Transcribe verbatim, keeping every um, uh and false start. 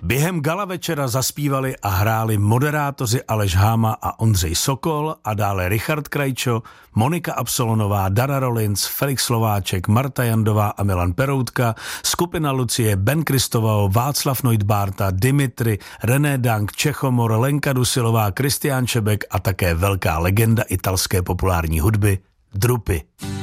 Během gala večera zaspívali a hráli moderátoři Aleš Háma a Ondřej Sokol a dále Richard Krajčo, Monika Absolonová, Dara Rollins, Felix Slováček, Marta Jandová a Milan Peroutka, skupina Lucie, Ben Kristovao, Václav Neudbárta, Dimitri, René Dank, Čechomor, Lenka Dusilová, Kristián Čebek a také velká legenda italské populární hudby Drupi.